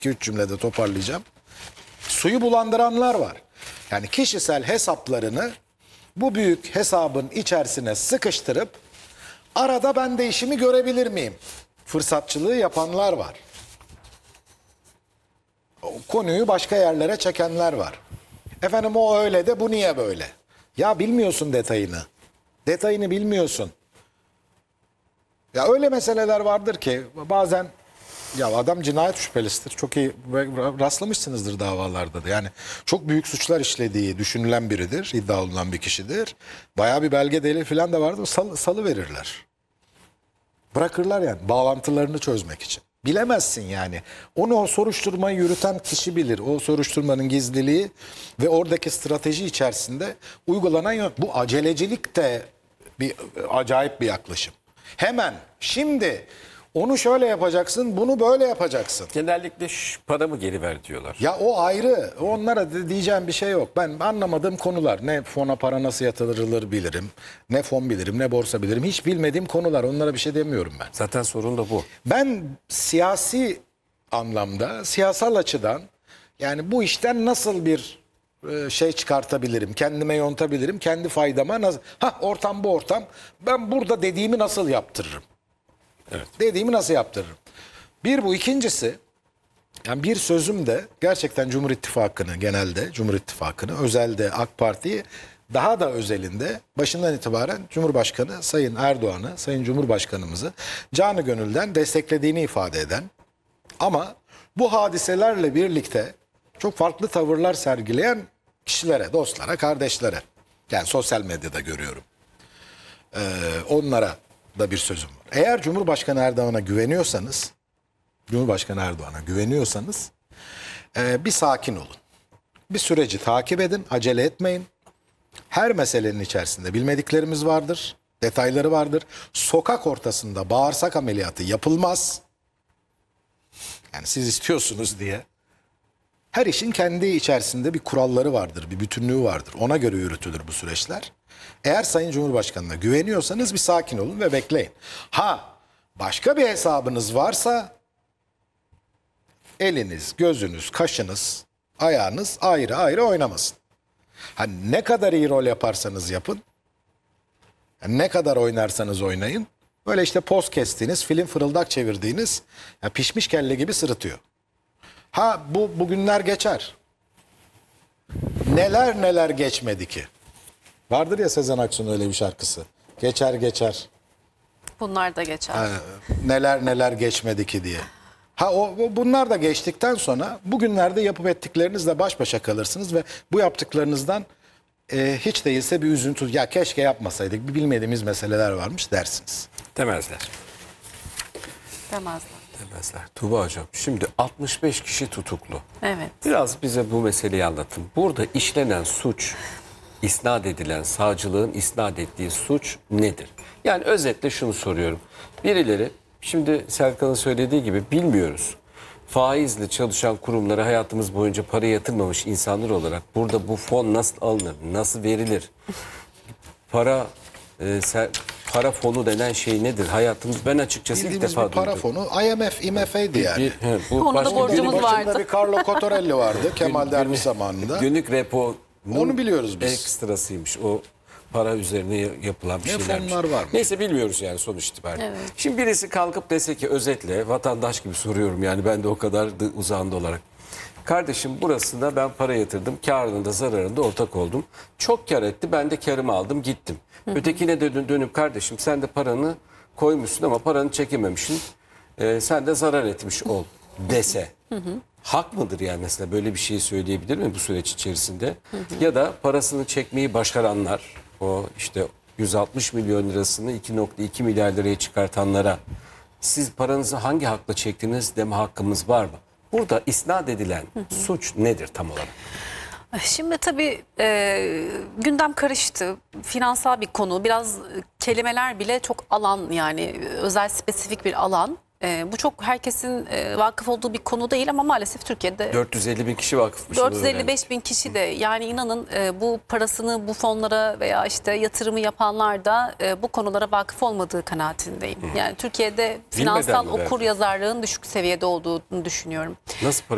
2-3 cümlede toparlayacağım. Suyu bulandıranlar var. Yani kişisel hesaplarını bu büyük hesabın içerisine sıkıştırıp arada ben de işimi görebilir miyim? Fırsatçılığı yapanlar var. O konuyu başka yerlere çekenler var. Efendim o öyle de bu niye böyle? Ya bilmiyorsun detayını. Detayını bilmiyorsun. Ya öyle meseleler vardır ki bazen ya adam cinayet şüphelisidir. Çok iyi rastlamışsınızdır davalarda da. Yani çok büyük suçlar işlediği düşünülen biridir. İddia olunan bir kişidir. Bayağı bir belge delil falan da vardır. Salı verirler. Bırakırlar yani bağlantılarını çözmek için. Bilemezsin yani. Onu o soruşturmayı yürüten kişi bilir. O soruşturmanın gizliliği ve oradaki strateji içerisinde uygulanan yön. Bu acelecilik de bir acayip bir yaklaşım. Hemen şimdi onu şöyle yapacaksın, bunu böyle yapacaksın. Genellikle paramı geri ver diyorlar. Ya o ayrı. Onlara diyeceğim bir şey yok. Ben anlamadığım konular. Ne fona para nasıl yatırılır bilirim. Ne fon bilirim, ne borsa bilirim. Hiç bilmediğim konular. Onlara bir şey demiyorum ben. Zaten sorun da bu. Ben siyasi anlamda, siyasal açıdan yani bu işten nasıl bir şey çıkartabilirim, kendime yontabilirim, kendi faydama nasıl... ortam bu ortam. Ben burada dediğimi nasıl yaptırırım? Evet. Dediğimi nasıl yaptırırım? Bir bu. İkincisi, yani bir sözüm de gerçekten Cumhur İttifakı'nı genelde, Cumhur İttifakı'nı, özelde AK Parti'yi, daha da özelinde başından itibaren Cumhurbaşkanı Sayın Erdoğan'ı, Sayın Cumhurbaşkanımızı canı gönülden desteklediğini ifade eden ama bu hadiselerle birlikte çok farklı tavırlar sergileyen kişilere, dostlara, kardeşlere, yani sosyal medyada görüyorum. Onlara da bir sözüm var. Eğer Cumhurbaşkanı Erdoğan'a güveniyorsanız, bir sakin olun. Bir süreci takip edin, acele etmeyin. Her meselenin içerisinde bilmediklerimiz vardır, detayları vardır. Sokak ortasında bağırsak ameliyatı yapılmaz. Yani siz istiyorsunuz diye. Her işin kendi içerisinde bir kuralları vardır, bir bütünlüğü vardır. Ona göre yürütülür bu süreçler. Eğer Sayın Cumhurbaşkanı'na güveniyorsanız bir sakin olun ve bekleyin. Başka bir hesabınız varsa eliniz, gözünüz, kaşınız, ayağınız ayrı ayrı oynamasın. Ne kadar iyi rol yaparsanız yapın, ne kadar oynarsanız oynayın, böyle işte poz kestiğiniz, film fırıldak çevirdiğiniz pişmiş kelle gibi sırıtıyor. Bugünler geçer. Neler neler geçmedi ki. Vardır ya Sezen Aksu'nun öyle bir şarkısı. Geçer geçer. Bunlar da geçer. Neler neler geçmedi ki diye. Bunlar da geçtikten sonra bugünlerde yapıp ettiklerinizle baş başa kalırsınız ve bu yaptıklarınızdan hiç değilse bir üzüntü, ya keşke yapmasaydık, bir bilmediğimiz meseleler varmış dersiniz. Demezler. Demezler. Tuğba Hocam, şimdi 65 kişi tutuklu. Evet. Biraz bize bu meseleyi anlatın. Burada işlenen suç, isnat edilen, savcılığın isnat ettiği suç nedir? Yani özetle şunu soruyorum. Birileri, şimdi Serkan'ın söylediği gibi bilmiyoruz. Faizle çalışan kurumlara hayatımız boyunca para yatırmamış insanlar olarak burada bu fon nasıl alınır, nasıl verilir? Para fonu denen şey nedir? Ben açıkçası ilk Bildiğimiz defa bir para duydum. fonu IMF, IMF'ydi yani. Onda borcumuz Başında vardı. bir Carlo Cottarelli vardı Kemal Derviş zamanında. Günlük repo Onu biliyoruz biz. ekstrasıymış. O para üzerine yapılan bir Ne şeylermiş. fonlar var mı? Neyse bilmiyoruz yani sonuç itibariyle. Evet. Şimdi birisi kalkıp dese ki özetle vatandaş gibi soruyorum yani ben de o kadar uzağında olarak. Kardeşim burasında ben para yatırdım. Kârında zararında ortak oldum. Çok kar etti. Ben de karımı aldım gittim. Ötekine de dönüp kardeşim sen de paranı koymuşsun ama paranı çekememişsin. Sen de zarar etmiş ol dese. Hak mıdır yani mesela böyle bir şey söyleyebilir mi bu süreç içerisinde? Ya da parasını çekmeyi başaranlar o işte 160 milyon lirasını 2,2 milyar liraya çıkartanlara siz paranızı hangi hakla çektiniz deme hakkımız var mı? Burada isnat edilen suç nedir tam olarak? Şimdi tabii gündem karıştı. Finansal bir konu. Biraz kelimeler bile çok alan, yani özel spesifik bir alan. Bu çok herkesin vakıf olduğu bir konu değil ama maalesef Türkiye'de 450 bin kişi vakıfmış. 455 bin kişi de, yani inanın bu parasını bu fonlara veya işte yatırımı yapanlar da bu konulara vakıf olmadığı kanaatindeyim. Yani Türkiye'de finansal mi verdi? okur yazarlığın düşük seviyede olduğunu düşünüyorum. Nasıl para